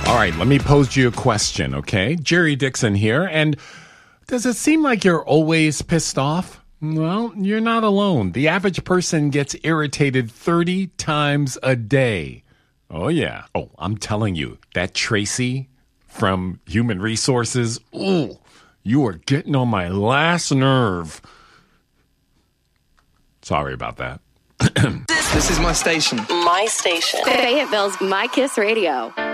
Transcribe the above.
All right, let me pose you a question, okay? Jerry Dixon here, and does it seem like you're always pissed off? Well, you're not alone. The average person gets irritated 30 times a day. Oh, yeah. Oh, I'm telling you, that Tracy from Human Resources, ooh, you are getting on my last nerve. Sorry about that. This is my station. My station. Fayetteville's My Kiss Radio.